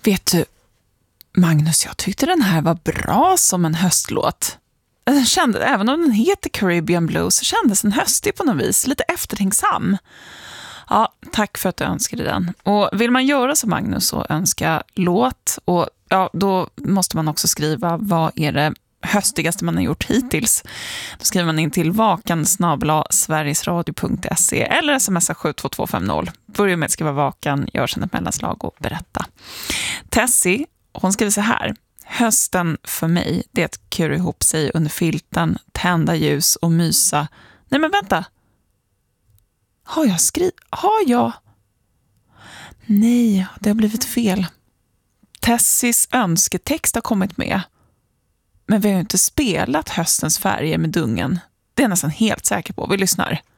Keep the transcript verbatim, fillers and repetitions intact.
Vet du, Magnus, jag tyckte den här var bra som en höstlåt. Den kände, även om den heter Caribbean Blues, så kändes den höstig på något vis, lite eftertänksam. Ja, tack för att du önskade den. Och vill man göra som Magnus och önska låt, och ja, då måste man också skriva vad är det höstigaste man har gjort hittills. Då skriver man in till vakan snabel-a sverigesradio punkt se eller smsa sju två två fem noll. Börja med att skriva vakan, gör sedan ett mellanslag och berätta. Tessie, hon skriver så här: hösten för mig, det är att kura ihop sig under filten, tända ljus och mysa. Nej men vänta. Har jag skrivit? Har jag? Nej, det har blivit fel. Tessies önsketext har kommit med. Men vi har ju inte spelat höstens färger med Dungen. Det är jag nästan helt säker på. Vi lyssnar.